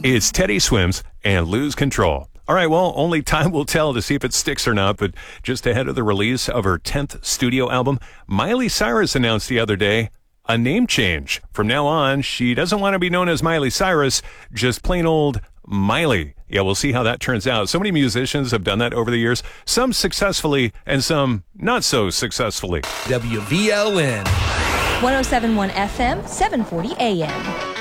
It's Teddy Swims and Lose Control. All right, well, only time will tell to see if it sticks or not, but just ahead of the release of her 10th studio album, Miley Cyrus announced the other day a name change. From now on, she doesn't want to be known as Miley Cyrus, just plain old Miley. Yeah, we'll see how that turns out. So many musicians have done that over the years, some successfully and some not so successfully. WVLN 107.1 FM, 740 AM.